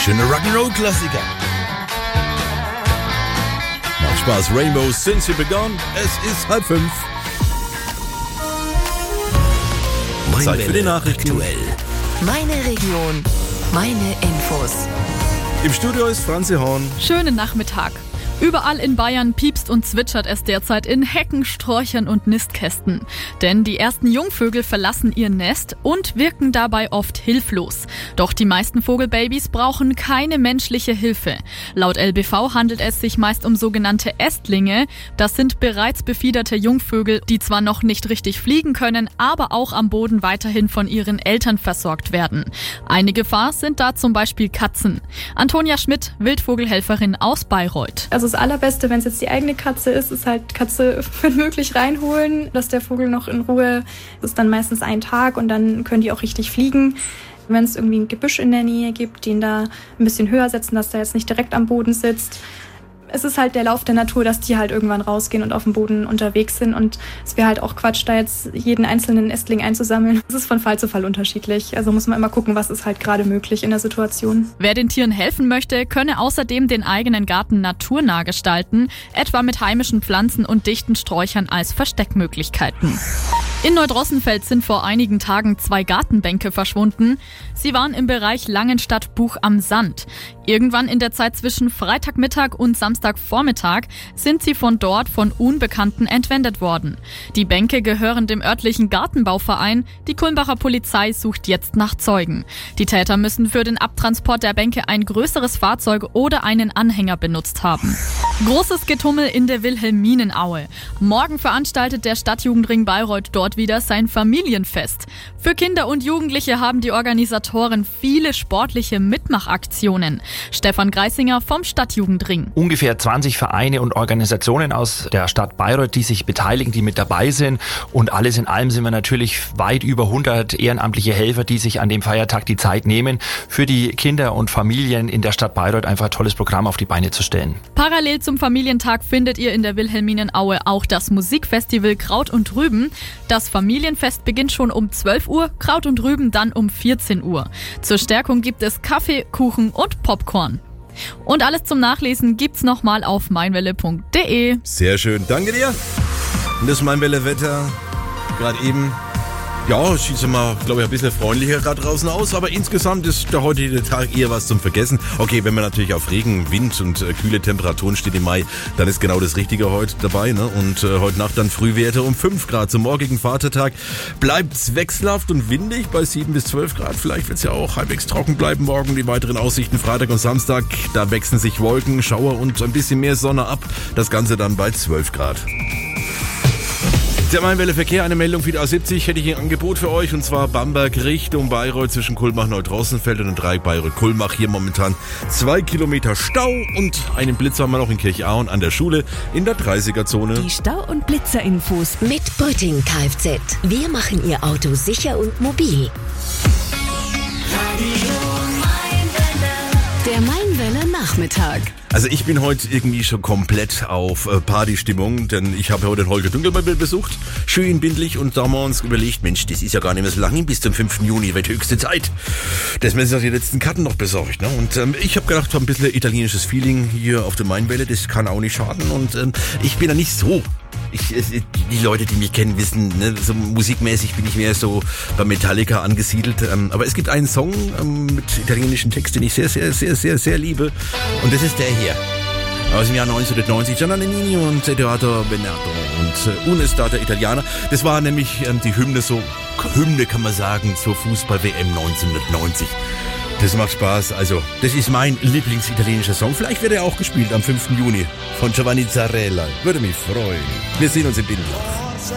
schöne Rock'n'Roll-Klassiker. Macht Spaß, Rainbows sind sie begonnen. Es ist 4:30. Zeit für die Nachrichten. Aktuell. Meine Region, meine Infos. Im Studio ist Franzi Horn. Schönen Nachmittag. Überall in Bayern piepst und zwitschert es derzeit in Hecken, Sträuchern und Nistkästen. Denn die ersten Jungvögel verlassen ihr Nest und wirken dabei oft hilflos. Doch die meisten Vogelbabys brauchen keine menschliche Hilfe. Laut LBV handelt es sich meist um sogenannte Ästlinge. Das sind bereits befiederte Jungvögel, die zwar noch nicht richtig fliegen können, aber auch am Boden weiterhin von ihren Eltern versorgt werden. Eine Gefahr sind da zum Beispiel Katzen. Antonia Schmidt, Wildvogelhelferin aus Bayreuth. Also das Allerbeste, wenn es jetzt die eigene Katze ist halt Katze, wenn möglich, reinholen, dass der Vogel noch in Ruhe, das ist dann meistens ein Tag und dann können die auch richtig fliegen. Wenn es irgendwie ein Gebüsch in der Nähe gibt, den da ein bisschen höher setzen, dass der jetzt nicht direkt am Boden sitzt. Es ist halt der Lauf der Natur, dass die halt irgendwann rausgehen und auf dem Boden unterwegs sind. Und es wäre halt auch Quatsch, da jetzt jeden einzelnen Ästling einzusammeln. Es ist von Fall zu Fall unterschiedlich. Also muss man immer gucken, was ist halt gerade möglich in der Situation. Wer den Tieren helfen möchte, könne außerdem den eigenen Garten naturnah gestalten, etwa mit heimischen Pflanzen und dichten Sträuchern als Versteckmöglichkeiten. In Neudrossenfeld sind vor einigen Tagen 2 Gartenbänke verschwunden. Sie waren im Bereich Langenstadt-Buch am Sand. Irgendwann in der Zeit zwischen Freitagmittag und Samstagvormittag sind sie von dort von Unbekannten entwendet worden. Die Bänke gehören dem örtlichen Gartenbauverein. Die Kulmbacher Polizei sucht jetzt nach Zeugen. Die Täter müssen für den Abtransport der Bänke ein größeres Fahrzeug oder einen Anhänger benutzt haben. Großes Getummel in der Wilhelminenaue. Morgen veranstaltet der Stadtjugendring Bayreuth dort wieder sein Familienfest. Für Kinder und Jugendliche haben die Organisatoren viele sportliche Mitmachaktionen. Stefan Greisinger vom Stadtjugendring. Ungefähr 20 Vereine und Organisationen aus der Stadt Bayreuth, die sich beteiligen, die mit dabei sind. Und alles in allem sind wir natürlich weit über 100 ehrenamtliche Helfer, die sich an dem Feiertag die Zeit nehmen, für die Kinder und Familien in der Stadt Bayreuth einfach ein tolles Programm auf die Beine zu stellen. Parallel zum Familientag findet ihr in der Wilhelminenaue auch das Musikfestival Kraut und Rüben. Das Familienfest beginnt schon um 12 Uhr, Kraut und Rüben dann um 14 Uhr. Zur Stärkung gibt es Kaffee, Kuchen und Popcorn. Und alles zum Nachlesen gibt's nochmal auf meinwelle.de. Sehr schön, danke dir. Und das Meinwelle-Wetter gerade eben. Ja, es sieht mal, glaube ich, ein bisschen freundlicher gerade draußen aus, aber insgesamt ist der heutige Tag eher was zum Vergessen. Okay, wenn man natürlich auf Regen, Wind und kühle Temperaturen steht im Mai, dann ist genau das Richtige heute dabei, ne? Und heute Nacht dann Frühwerte um 5 Grad. Zum morgigen Vatertag bleibt's wechselhaft und windig bei 7 bis 12 Grad. Vielleicht wird's ja auch halbwegs trocken bleiben morgen. Die weiteren Aussichten Freitag und Samstag, da wechseln sich Wolken, Schauer und ein bisschen mehr Sonne ab. Das Ganze dann bei 12 Grad. Der Meinwelle-Verkehr, eine Meldung für die A70, hätte ich ein Angebot für euch, und zwar Bamberg Richtung Bayreuth zwischen Kulmbach-Neudrossenfeld und Dreieck Bayreuth-Kulmbach. Hier momentan 2 Kilometer Stau und einen Blitzer haben wir noch in Kirchauen an der Schule in der 30er-Zone. Die Stau- und Blitzerinfos mit Brütting Kfz. Wir machen Ihr Auto sicher und mobil. Der Meinwelle-Nachmittag. Also ich bin heute irgendwie schon komplett auf Partystimmung, denn ich habe heute den Holger Dunkelmann besucht, schön bindlich, und da haben wir uns überlegt, Mensch, das ist ja gar nicht mehr so lange bis zum 5. Juni, wird höchste Zeit, dass man sich die letzten Karten noch besorgt. Ne? Und ich habe gedacht, ein bisschen italienisches Feeling hier auf der Mainwelle, das kann auch nicht schaden, und ich bin ja nicht so. Die Leute, die mich kennen, wissen, ne, so musikmäßig bin ich mehr so bei Metallica angesiedelt. Aber es gibt einen Song mit italienischen Text, den ich sehr, sehr, sehr, sehr, sehr liebe. Und das ist der hier. Aus dem Jahr 1990. Gianni Nannini und Edoardo Bennato und Un'estate Italiana. Das war nämlich die Hymne, Hymne kann man sagen, zur Fußball-WM 1990. Das macht Spaß. Also, das ist mein Lieblingsitalienischer Song. Vielleicht wird er auch gespielt am 5. Juni von Giovanni Zarella. Würde mich freuen. Wir sehen uns im Binnenloch.